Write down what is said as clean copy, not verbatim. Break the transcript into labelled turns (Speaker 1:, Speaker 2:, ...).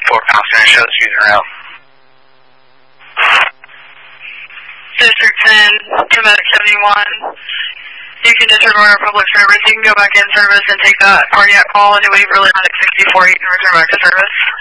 Speaker 1: pounds going to show the fusing rail.
Speaker 2: District 10 to Medic 71. You can just return our public service. You can go back in service and take that cardiac call, and when you really Medic 64, you can return back to service.